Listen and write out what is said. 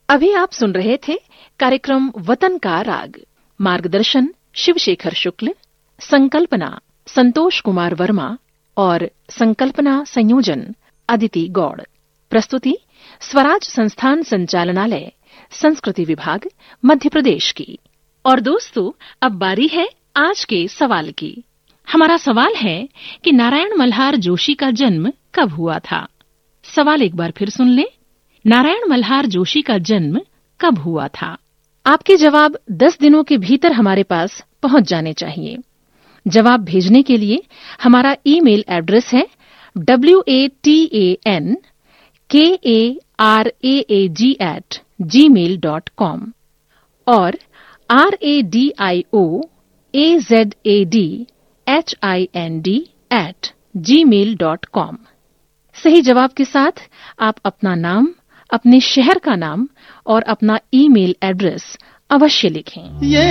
अभी आप सुन रहे थे कार्यक्रम वतन का राग। मार्गदर्शन शिवशेखर शुक्ल, संकल्पना संतोष कुमार वर्मा और संकल्पना संयोजन अदिति गौड़। प्रस्तुति स्वराज संस्थान संचालनालय, संस्कृति विभाग, मध्य प्रदेश की। और दोस्तों, अब बारी है आज के सवाल की। हमारा सवाल है कि नारायण मल्हार जोशी का जन्म कब हुआ था। सवाल एक बार फिर सुन लें। नारायण मल्हार जोशी का जन्म कब हुआ था? आपके जवाब 10 दिनों के भीतर हमारे पास पहुंच जाने चाहिए। जवाब भेजने के लिए हमारा ईमेल एड्रेस है watankaraag@gmail.com और radioazadhind@gmail.com। सही जवाब के साथ आप अपना नाम, अपने शहर का नाम और अपना ईमेल एड्रेस अवश्य लिखें।